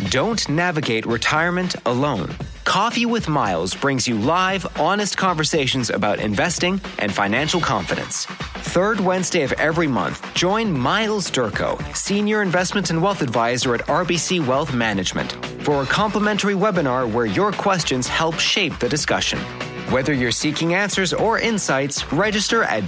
Don't navigate retirement alone. Coffee with Miles brings you live, honest conversations about investing and financial confidence. Third Wednesday of every month, join Miles Durko, Senior Investment and Wealth Advisor at RBC Wealth Management, for a complimentary webinar where your questions help shape the discussion. Whether you're seeking answers or insights, register at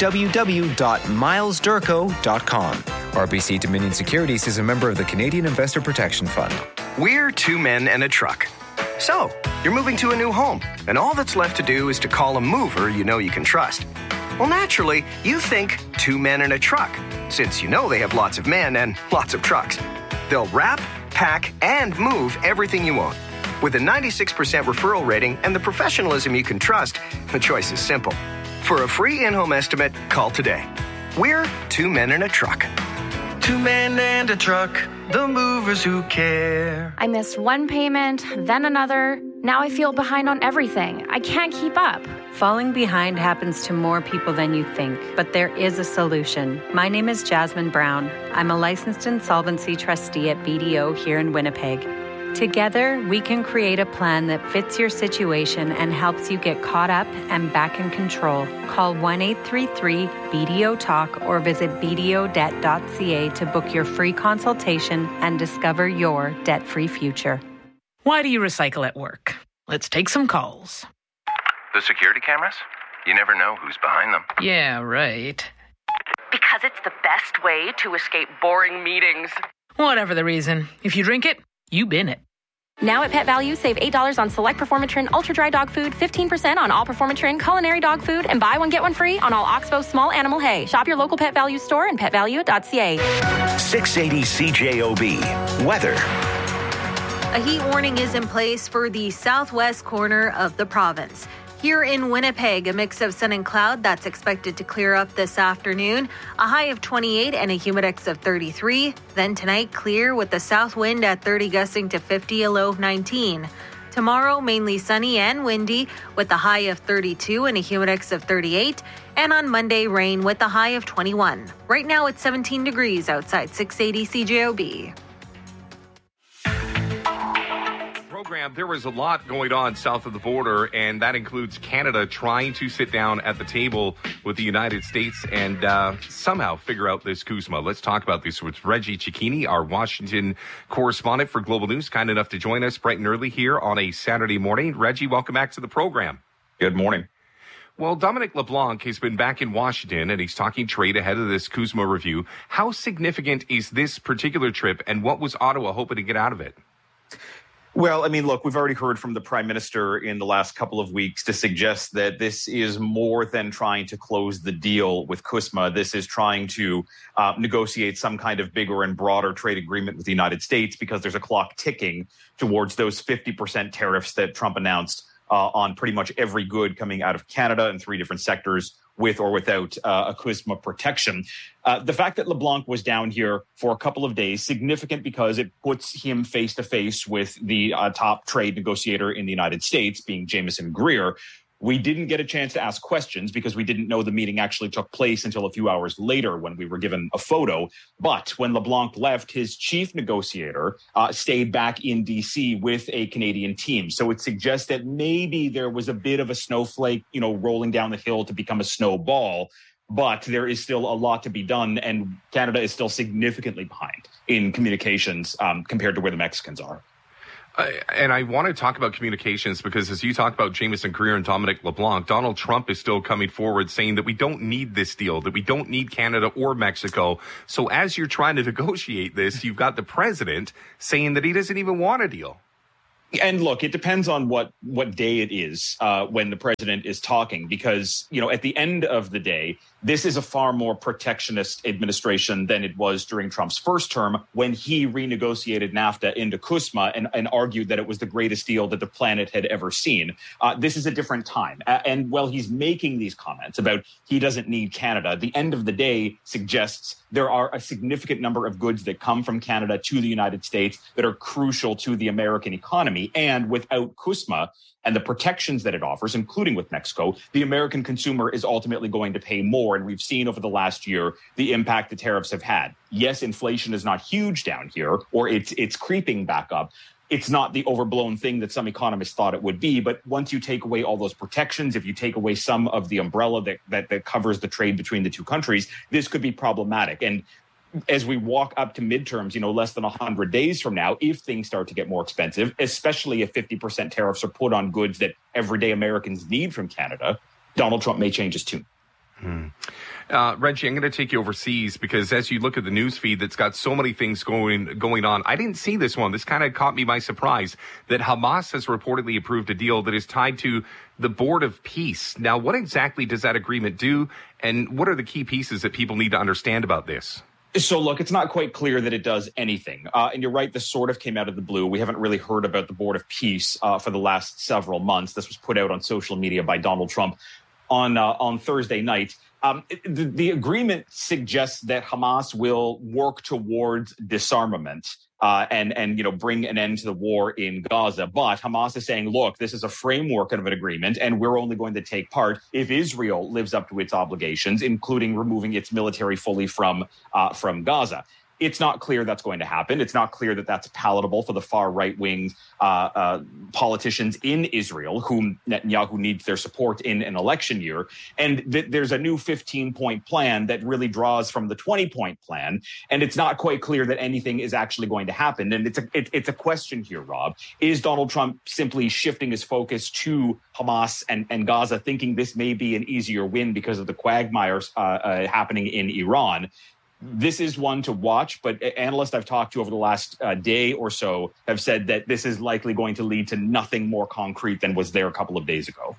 www.milesdurko.com. RBC Dominion Securities is a member of the Canadian Investor Protection Fund. We're two men and a truck. So, you're moving to a new home, and all that's left to do is to call a mover you know you can trust. Well, naturally, you think two men and a truck, since you know they have lots of men and lots of trucks. They'll wrap, pack, and move everything you own. With a 96% referral rating and the professionalism you can trust, the choice is simple. For a free in-home estimate, call today. We're two men and a truck. Two men and a truck, the movers who care. I missed one payment, then another. Now I feel behind on everything. I can't keep up. Falling behind happens to more people than you think, but there is a solution. My name is Jasmine Brown. I'm a licensed insolvency trustee at BDO here in Winnipeg. Together, we can create a plan that fits your situation and helps you get caught up and back in control. Call 1-833-BDO-TALK or visit bdodebt.ca to book your free consultation and discover your debt-free future. Why do you recycle at work? Let's take some calls. The security cameras? You never know who's behind them. Yeah, right. Because it's the best way to escape boring meetings. Whatever the reason, if you drink it, you bin it. Now at Pet Value, save $8 on select Performatrin Ultra Dry Dog Food, 15% on all Performatrin Culinary Dog Food, and buy one, get one free on all Oxbow Small Animal Hay. Shop your local Pet Value store and petvalue.ca. 680 CJOB. Weather. A heat warning is in place for the southwest corner of the province. Here in Winnipeg, a mix of sun and cloud that's expected to clear up this afternoon. A high of 28 and a humidex of 33. Then tonight, clear with the south wind at 30 gusting to 50, a low of 19. Tomorrow, mainly sunny and windy with a high of 32 and a humidex of 38. And on Monday, rain with a high of 21. Right now, it's 17 degrees outside 680 CJOB. There was a lot going on south of the border, and that includes Canada trying to sit down at the table with the United States and somehow figure out this CUSMA. Let's talk about this with Reggie Cecchini, our Washington correspondent for Global News, kind enough to join us bright and early here on a Saturday morning. Reggie, welcome back to the program. Good morning. Well, Dominic LeBlanc has been back in Washington, and he's talking trade ahead of this CUSMA review. How significant is this particular trip, and what was Ottawa hoping to get out of it? Well, I mean, look, we've already heard from the Prime Minister in the last couple of weeks to suggest that this is more than trying to close the deal with CUSMA. This is trying to negotiate some kind of bigger and broader trade agreement with the United States because there's a clock ticking towards those 50% tariffs that Trump announced on pretty much every good coming out of Canada in 3 different sectors, with or without a CUSMA protection. The fact that LeBlanc was down here for a couple of days, significant because it puts him face to face with the top trade negotiator in the United States, being Jameson Greer. We didn't get a chance to ask questions because we didn't know the meeting actually took place until a few hours later when we were given a photo. But when LeBlanc left, his chief negotiator stayed back in D.C. with a Canadian team. So it suggests that maybe there was a bit of a snowflake, rolling down the hill to become a snowball. But there is still a lot to be done, and Canada is still significantly behind in communications compared to where the Mexicans are. And I want to talk about communications because as you talk about Jameson Greer and Dominic LeBlanc, Donald Trump is still coming forward saying that we don't need this deal, that we don't need Canada or Mexico. So as you're trying to negotiate this, you've got the president saying that he doesn't even want a deal. And look, it depends on what day it is when the president is talking, because, at the end of the day, this is a far more protectionist administration than it was during Trump's first term when he renegotiated NAFTA into CUSMA and argued that it was the greatest deal that the planet had ever seen. This is a different time. And while he's making these comments about he doesn't need Canada, the end of the day suggests there are a significant number of goods that come from Canada to the United States that are crucial to the American economy. And without CUSMA, and the protections that it offers, including with Mexico, the American consumer is ultimately going to pay more. And we've seen over the last year the impact the tariffs have had. Yes, inflation is not huge down here, or it's creeping back up. It's not the overblown thing that some economists thought it would be. But once you take away all those protections, if you take away some of the umbrella that covers the trade between the two countries, this could be problematic. And as we walk up to midterms, less than 100 days from now, if things start to get more expensive, especially if 50% tariffs are put on goods that everyday Americans need from Canada, Donald Trump may change his tune. Reggie, I'm going to take you overseas because as you look at the news feed that's got so many things going on, I didn't see this one. This kind of caught me by surprise that Hamas has reportedly approved a deal that is tied to the Board of Peace. Now, what exactly does that agreement do? And what are the key pieces that people need to understand about this? So, look, it's not quite clear that it does anything. And you're right, this sort of came out of the blue. We haven't really heard about the Board of Peace for the last several months. This was put out on social media by Donald Trump on Thursday night. The agreement suggests that Hamas will work towards disarmament and bring an end to the war in Gaza. But Hamas is saying, look, this is a framework of an agreement, and we're only going to take part if Israel lives up to its obligations, including removing its military fully from Gaza. It's not clear that's going to happen. It's not clear that that's palatable for the far right-wing politicians in Israel, whom Netanyahu needs their support in an election year. And there's a new 15-point plan that really draws from the 20-point plan. And it's not quite clear that anything is actually going to happen. And it's a question here, Rob. Is Donald Trump simply shifting his focus to Hamas and Gaza, thinking this may be an easier win because of the quagmires happening in Iran? This is one to watch, but analysts I've talked to over the last day or so have said that this is likely going to lead to nothing more concrete than was there a couple of days ago.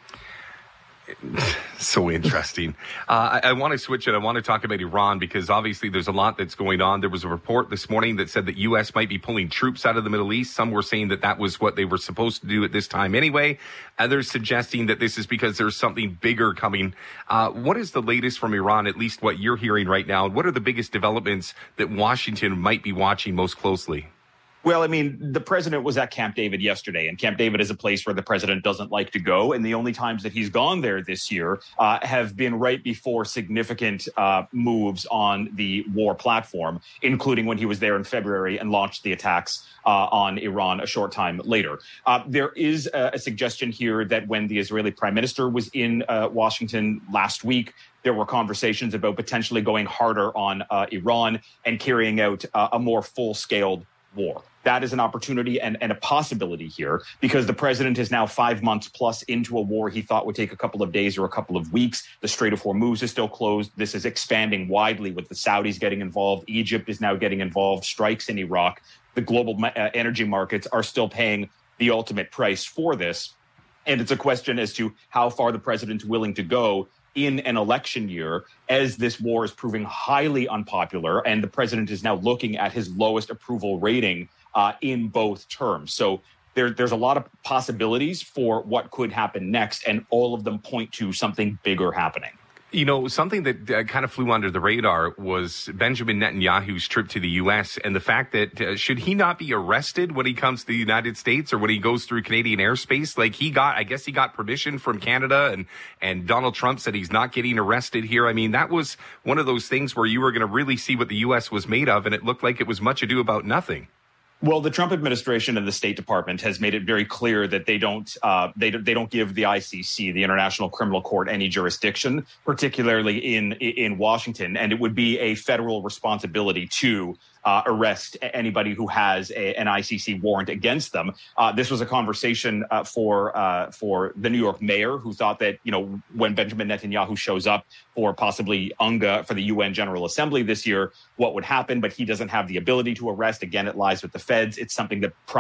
So interesting. I want to switch it. I want to talk about Iran because obviously there's a lot that's going on. There was a report this morning that said that U.S. might be pulling troops out of the Middle East. Some were saying that was what they were supposed to do at this time anyway. Others suggesting that this is because there's something bigger coming. What is the latest from Iran, at least what you're hearing right now? And what are the biggest developments that Washington might be watching most closely? Well, I mean, the president was at Camp David yesterday, and Camp David is a place where the president doesn't like to go. And the only times that he's gone there this year have been right before significant moves on the war platform, including when he was there in February and launched the attacks on Iran a short time later. There is a suggestion here that when the Israeli prime minister was in Washington last week, there were conversations about potentially going harder on Iran and carrying out a more full-scale war. That is an opportunity and a possibility here because the president is now 5 months plus into a war he thought would take a couple of days or a couple of weeks. The Strait of Hormuz is still closed. This is expanding widely with the Saudis getting involved. Egypt is now getting involved. Strikes in Iraq. The global energy markets are still paying the ultimate price for this. And it's a question as to how far the president's willing to go in an election year, as this war is proving highly unpopular, and the president is now looking at his lowest approval rating in both terms. So there's a lot of possibilities for what could happen next, and all of them point to something bigger happening. You know, something that kind of flew under the radar was Benjamin Netanyahu's trip to the U.S. and the fact that should he not be arrested when he comes to the United States or when he goes through Canadian airspace? Like I guess he got permission from Canada and Donald Trump said he's not getting arrested here. I mean, that was one of those things where you were going to really see what the U.S. was made of, and it looked like it was much ado about nothing. Well, the Trump administration and the State Department has made it very clear that they don't give the ICC, the International Criminal Court, any jurisdiction, particularly in Washington, and it would be a federal responsibility to arrest anybody who has an ICC warrant against them. This was a conversation for the New York mayor, who thought that, when Benjamin Netanyahu shows up for possibly UNGA for the UN General Assembly this year, what would happen? But he doesn't have the ability to arrest. Again, it lies with the feds. It's something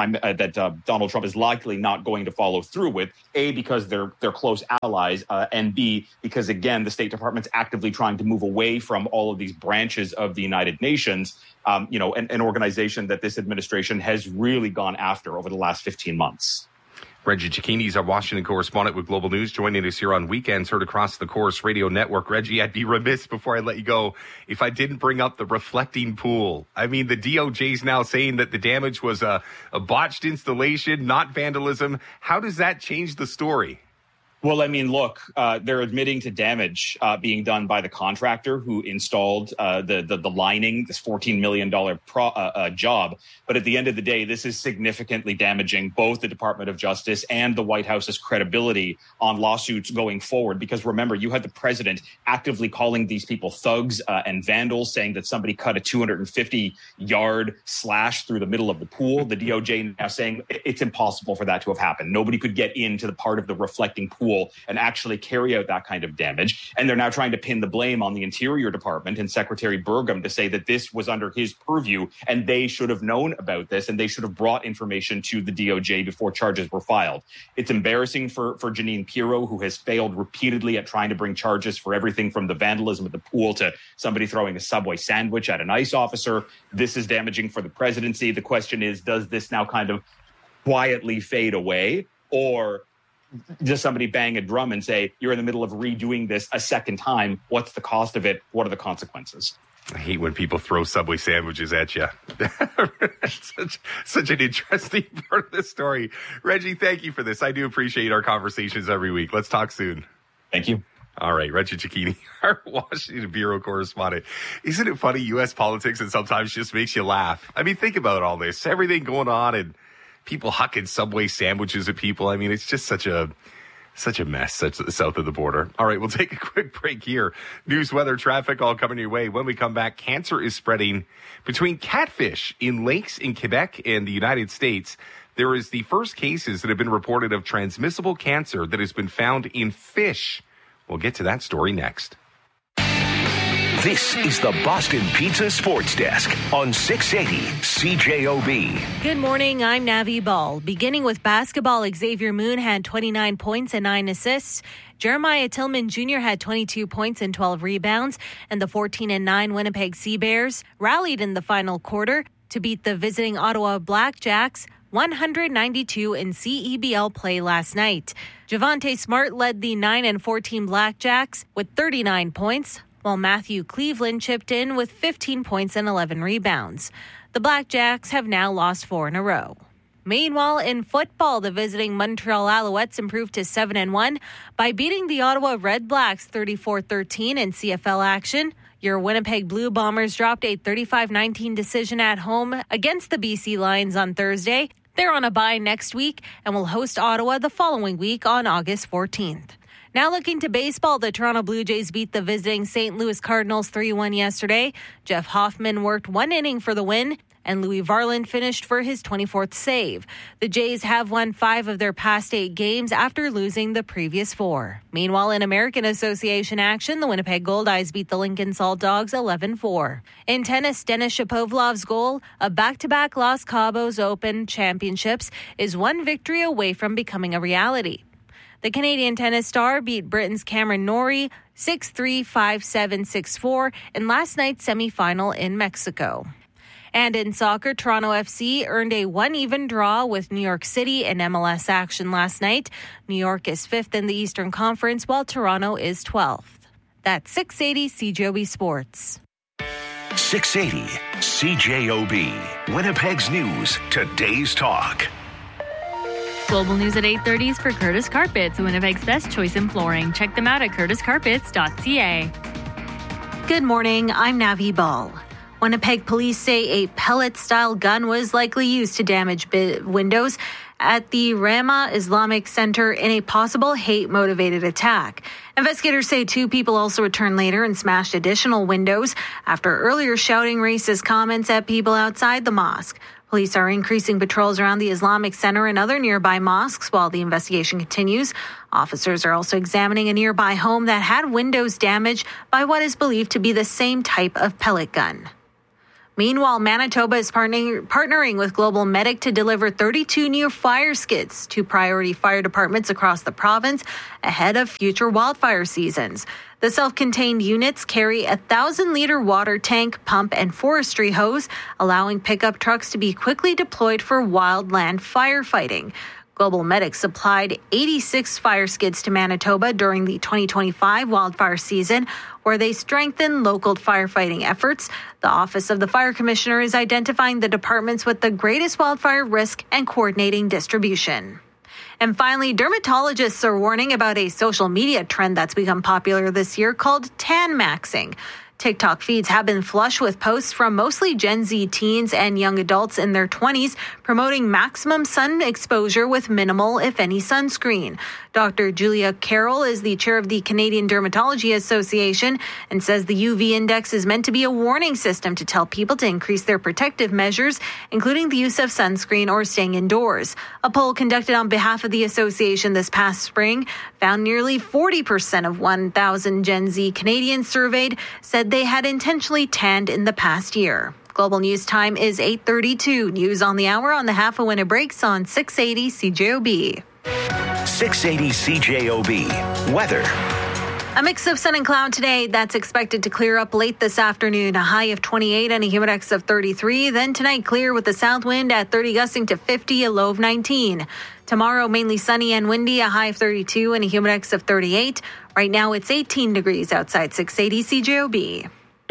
that Donald Trump is likely not going to follow through with. A, because they're close allies, and B, because again, the State Department's actively trying to move away from all of these branches of the United Nations. An organization that this administration has really gone after over the last 15 months. Reggie Cicchini is our Washington correspondent with Global News, joining us here on weekends, heard across the Corus Radio Network. Reggie, I'd be remiss before I let you go if I didn't bring up the reflecting pool. I mean, the DOJ's now saying that the damage was a botched installation, not vandalism. How does that change the story? Well, I mean, look, they're admitting to damage being done by the contractor who installed the lining, this $14 million job. But at the end of the day, this is significantly damaging both the Department of Justice and the White House's credibility on lawsuits going forward. Because remember, you had the president actively calling these people thugs and vandals, saying that somebody cut a 250-yard slash through the middle of the pool. The DOJ now saying it's impossible for that to have happened. Nobody could get into the part of the reflecting pool and actually carry out that kind of damage. And they're now trying to pin the blame on the Interior Department and Secretary Burgum to say that this was under his purview and they should have known about this and they should have brought information to the DOJ before charges were filed. It's embarrassing for Jeanine Pirro, who has failed repeatedly at trying to bring charges for everything from the vandalism at the pool to somebody throwing a Subway sandwich at an ICE officer. This is damaging for the presidency. The question is, does this now kind of quietly fade away, or does somebody bang a drum and say, you're in the middle of redoing this a second time? What's the cost of it? What are the consequences? I hate when people throw Subway sandwiches at you. such an interesting part of this story. Reggie, thank you for this. I do appreciate our conversations every week. Let's talk soon. Thank you. All right, Reggie Cicchini, our Washington Bureau correspondent. Isn't it funny, U.S. politics, and sometimes just makes you laugh? I mean, think about all this, everything going on, and people hucking Subway sandwiches at people. I mean, it's just such a mess south of the border. All right, we'll take a quick break here. News, weather, traffic, all coming your way. When we come back, cancer is spreading between catfish in lakes in Quebec and the United States. There is the first cases that have been reported of transmissible cancer that has been found in fish. We'll get to that story next. This is the Boston Pizza Sports Desk on 680 CJOB. Good morning, I'm Navi Ball. Beginning with basketball, Xavier Moon had 29 points and 9 assists. Jeremiah Tillman Jr. had 22 points and 12 rebounds. And the 14-9 Winnipeg Sea Bears rallied in the final quarter to beat the visiting Ottawa Blackjacks 192 in CEBL play last night. Javonte Smart led the 9-14 Blackjacks with 39 points, while Matthew Cleveland chipped in with 15 points and 11 rebounds. The Blackjacks have now lost 4 in a row. Meanwhile, in football, the visiting Montreal Alouettes improved to 7-1 by beating the Ottawa Red Blacks 34-13 in CFL action. Your Winnipeg Blue Bombers dropped a 35-19 decision at home against the BC Lions on Thursday. They're on a bye next week and will host Ottawa the following week on August 14th. Now looking to baseball, the Toronto Blue Jays beat the visiting St. Louis Cardinals 3-1 yesterday. Jeff Hoffman worked one inning for the win, and Louis Varland finished for his 24th save. The Jays have won 5 of their past 8 games after losing the previous 4. Meanwhile, in American Association action, the Winnipeg Goldeyes beat the Lincoln Salt Dogs 11-4. In tennis, Denis Shapovalov's goal of back-to-back Los Cabos Open championships is one victory away from becoming a reality. The Canadian tennis star beat Britain's Cameron Norrie 6-3, 5-7, 6-4 in last night's semifinal in Mexico. And in soccer, Toronto FC earned a one-even draw with New York City in MLS action last night. New York is 5th in the Eastern Conference, while Toronto is 12th. That's 680 CJOB Sports. 680 CJOB. Winnipeg's news, today's talk. Global news at 8:30 is for Curtis Carpets, Winnipeg's best choice in flooring. Check them out at curtiscarpets.ca. Good morning, I'm Navi Ball. Winnipeg police say a pellet-style gun was likely used to damage windows at the Rama Islamic Center in a possible hate-motivated attack. Investigators say 2 people also returned later and smashed additional windows after earlier shouting racist comments at people outside the mosque. Police are increasing patrols around the Islamic Center and other nearby mosques while the investigation continues. Officers are also examining a nearby home that had windows damaged by what is believed to be the same type of pellet gun. Meanwhile, Manitoba is partnering with Global Medic to deliver 32 new fire skits to priority fire departments across the province ahead of future wildfire seasons. The self-contained units carry a 1,000-liter water tank, pump, and forestry hose, allowing pickup trucks to be quickly deployed for wildland firefighting. Global Medics supplied 86 fire skids to Manitoba during the 2025 wildfire season, where they strengthened local firefighting efforts. The Office of the Fire Commissioner is identifying the departments with the greatest wildfire risk and coordinating distribution. And finally, dermatologists are warning about a social media trend that's become popular this year called tan maxing. TikTok feeds have been flush with posts from mostly Gen Z teens and young adults in their 20s promoting maximum sun exposure with minimal, if any, sunscreen. Dr. Julia Carroll is the chair of the Canadian Dermatology Association and says the UV index is meant to be a warning system to tell people to increase their protective measures, including the use of sunscreen or staying indoors. A poll conducted on behalf of the association this past spring found nearly 40% of 1,000 Gen Z Canadians surveyed said they had intentionally tanned in the past year. Global News Time is 8:32. News on the hour on the half of when it breaks on 680 CJOB. 680 CJOB. Weather. A mix of sun and cloud today. That's expected to clear up late this afternoon. A high of 28 and a humidex of 33. Then tonight, clear with the south wind at 30 gusting to 50, a low of 19. Tomorrow, mainly sunny and windy, a high of 32 and a humidex of 38. Right now, it's 18 degrees outside 680 CJOB.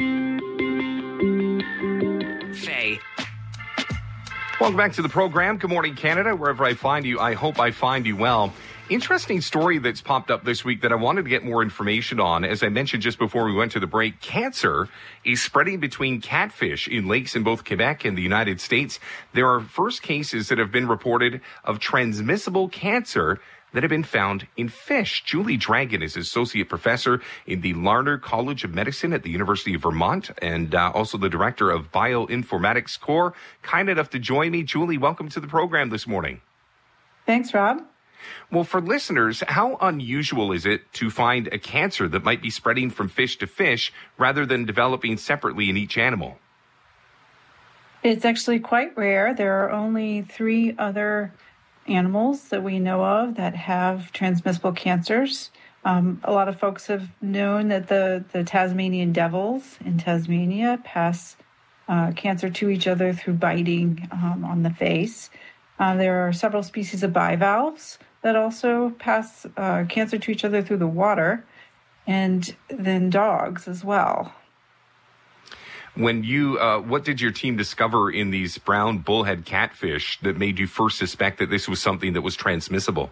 Faye. Welcome back to the program. Good morning, Canada. Wherever I find you, I hope I find you well. Interesting story that's popped up this week that I wanted to get more information on. As I mentioned just before we went to the break, cancer is spreading between catfish in lakes in both Quebec and the United States. There are first cases that have been reported of transmissible cancer that have been found in fish. Julie Dragon is associate professor in the Larner College of Medicine at the University of Vermont and also the director of Bioinformatics Core. Kind enough to join me. Julie, welcome to the program this morning. Thanks, Rob. Well, for listeners, how unusual is it to find a cancer that might be spreading from fish to fish rather than developing separately in each animal? It's actually quite rare. There are only 3 other animals that we know of that have transmissible cancers. A lot of folks have known that the Tasmanian devils in Tasmania pass cancer to each other through biting on the face. There are several species of bivalves that also pass cancer to each other through the water, and then dogs as well. When you, what did your team discover in these brown bullhead catfish that made you first suspect that this was something that was transmissible?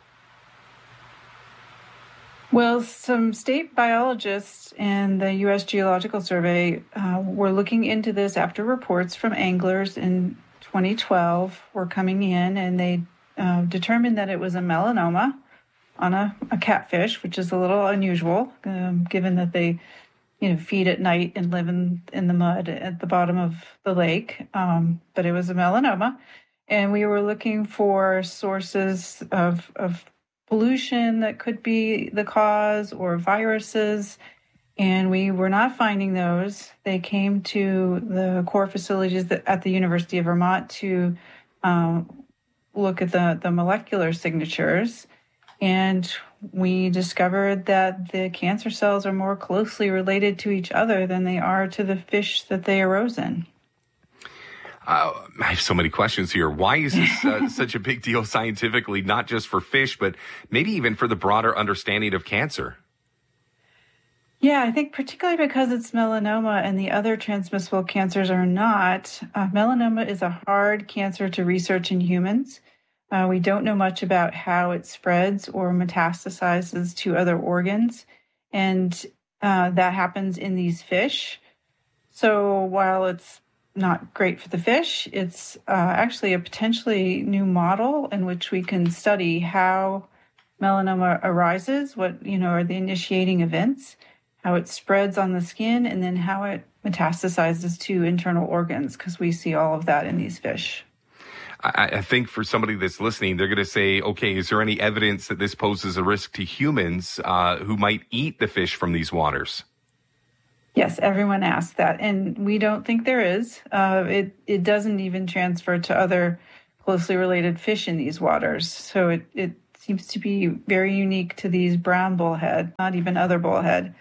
Well, some state biologists and the U.S. Geological Survey were looking into this after reports from anglers in 2012 were coming in, and they determined that it was a melanoma on a catfish, which is a little unusual, given that they feed at night and live in the mud at the bottom of the lake. But it was a melanoma. And we were looking for sources of pollution that could be the cause or viruses. And we were not finding those. They came to the core facilities at the University of Vermont to look at the molecular signatures. And we discovered that the cancer cells are more closely related to each other than they are to the fish that they arose in. I have so many questions here. Why is this such a big deal scientifically, not just for fish, but maybe even for the broader understanding of cancer? Yeah, I think particularly because it's melanoma and the other transmissible cancers are not. Melanoma is a hard cancer to research in humans. We don't know much about how it spreads or metastasizes to other organs, and that happens in these fish. So while it's not great for the fish, it's actually a potentially new model in which we can study how melanoma arises, what are the initiating events, how it spreads on the skin, and then how it metastasizes to internal organs, because we see all of that in these fish. I think for somebody that's listening, they're going to say, okay, is there any evidence that this poses a risk to humans who might eat the fish from these waters? Yes, everyone asks that, and we don't think there is. It doesn't even transfer to other closely related fish in these waters. So it seems to be very unique to these brown bullhead, not even other bullhead.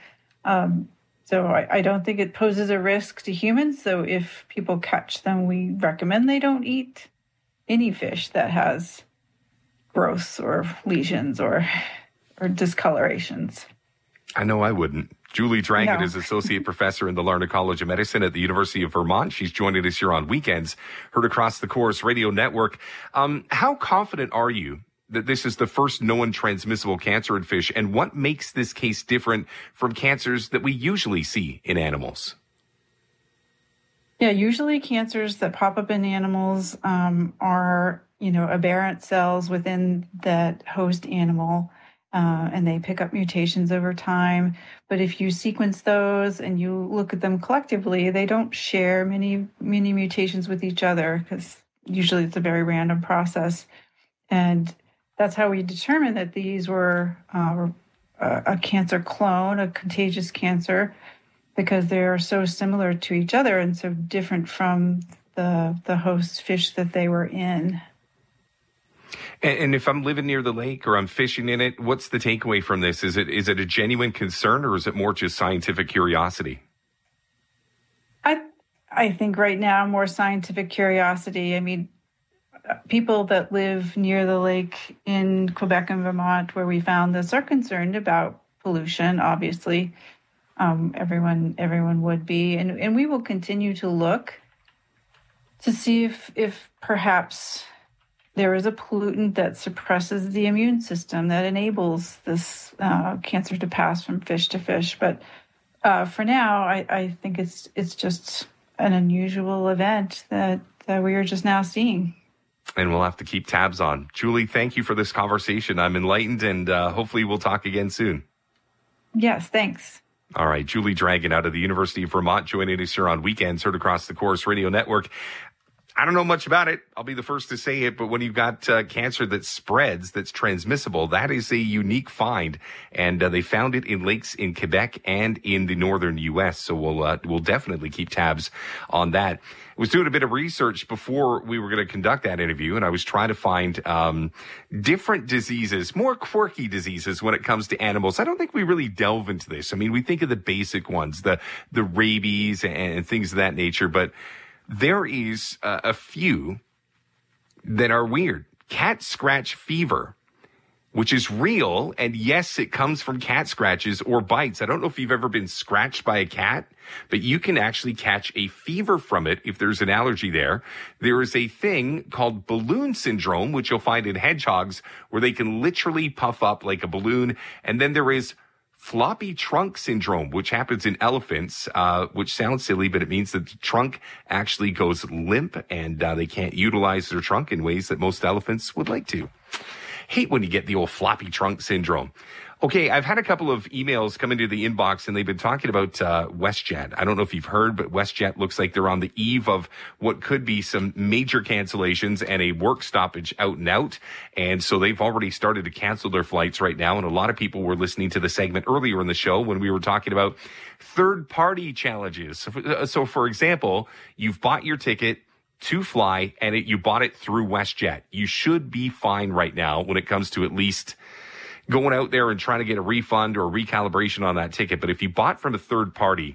So I don't think it poses a risk to humans. So if people catch them, we recommend they don't eat any fish that has growths or lesions or discolorations. I know I wouldn't. Julie Dragon No. is Associate Professor in the Larner College of Medicine at the University of Vermont. She's joining us here on weekends, heard across the Corus Radio Network. How confident are you that this is the first known transmissible cancer in fish, and what makes this case different from cancers that we usually see in animals? Yeah, usually cancers that pop up in animals are, aberrant cells within that host animal, and they pick up mutations over time. But if you sequence those and you look at them collectively, they don't share many mutations with each other, because usually it's a very random process. And that's how we determined that these were a cancer clone, a contagious cancer, because they are so similar to each other and so different from the host fish that they were in. And if I'm living near the lake or I'm fishing in it, what's the takeaway from this? Is it a genuine concern, or is it more just scientific curiosity? I think right now more scientific curiosity. I mean, people that live near the lake in Quebec and Vermont where we found this are concerned about pollution, obviously. Everyone would be. And we will continue to look to see if perhaps there is a pollutant that suppresses the immune system that enables this cancer to pass from fish to fish. But for now, I think it's just an unusual event that we are just now seeing. And we'll have to keep tabs on. Julie, thank you for this conversation. I'm enlightened, and hopefully we'll talk again soon. Yes, thanks. All right, Julie Dragon out of the University of Vermont joining us here on weekends, heard across the Corus Radio Network. I don't know much about it. I'll be the first to say it, but when you've got cancer that spreads, that's transmissible, that is a unique find. And they found it in lakes in Quebec and in the northern U.S. So we'll definitely keep tabs on that. I was doing a bit of research before we were going to conduct that interview, and I was trying to find different diseases, more quirky diseases when it comes to animals. I don't think we really delve into this. I mean, we think of the basic ones, the rabies and things of that nature, but there is a few that are weird. Cat scratch fever, which is real. And yes, it comes from cat scratches or bites. I don't know if you've ever been scratched by a cat, but you can actually catch a fever from it if there's an allergy there. There is a thing called balloon syndrome, which you'll find in hedgehogs, where they can literally puff up like a balloon. And then there is floppy trunk syndrome, which happens in elephants, which sounds silly, but it means that the trunk actually goes limp and they can't utilize their trunk in ways that most elephants would like to. Hate when you get the old floppy trunk syndrome. Okay, I've had a couple of emails come into the inbox, and they've been talking about WestJet. I don't know if you've heard, but WestJet looks like they're on the eve of what could be some major cancellations and a work stoppage out and out. And so they've already started to cancel their flights right now. And a lot of people were listening to the segment earlier in the show when we were talking about third-party challenges. So for example, you've bought your ticket to fly, and you bought it through WestJet. You should be fine right now when it comes to at least going out there and trying to get a refund or a recalibration on that ticket. But if you bought from a third party,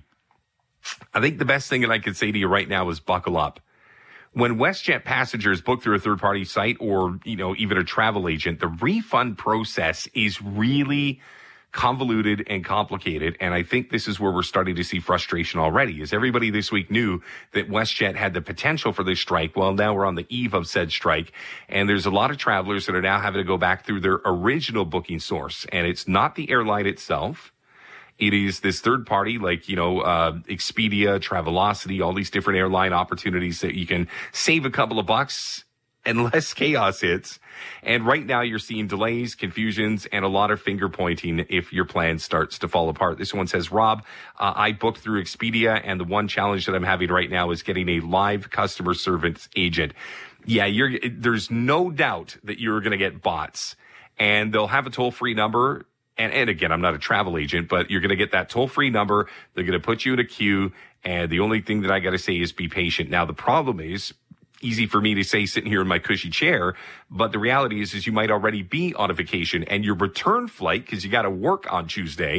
I think the best thing that I could say to you right now is buckle up. When WestJet passengers book through a third party site or, even a travel agent, the refund process is really convoluted and complicated. And I think this is where we're starting to see frustration already, as everybody this week knew that WestJet had the potential for this strike. Well, now we're on the eve of said strike, and there's a lot of travelers that are now having to go back through their original booking source. And it's not the airline itself. It is this third party like, Expedia, Travelocity, all these different airline opportunities that you can save a couple of bucks unless chaos hits. And right now you're seeing delays, confusions, and a lot of finger pointing if your plan starts to fall apart. This one says, Rob, I booked through Expedia, and the one challenge that I'm having right now is getting a live customer service agent. Yeah, there's no doubt that you're going to get bots, and they'll have a toll-free number. And again, I'm not a travel agent, but you're going to get that toll-free number. They're going to put you in a queue, and the only thing that I got to say is be patient. Now, the problem is, easy for me to say sitting here in my cushy chair, but the reality is you might already be on a vacation, and your return flight, because you got to work on Tuesday,